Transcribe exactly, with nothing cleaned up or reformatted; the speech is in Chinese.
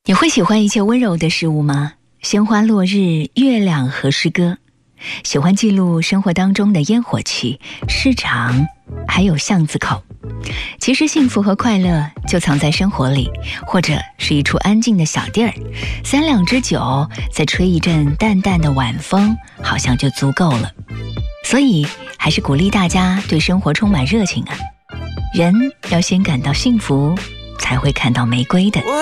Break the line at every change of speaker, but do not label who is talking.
你会喜欢一切温柔的事物吗？鲜花落日，月亮和诗歌，喜欢记录生活当中的烟火气、市场，还有巷子口。其实幸福和快乐就藏在生活里，或者是一处安静的小地儿，三两支酒，再吹一阵淡淡的晚风，好像就足够了。所以还是鼓励大家对生活充满热情啊！人要先感到幸福，才会看到玫瑰的。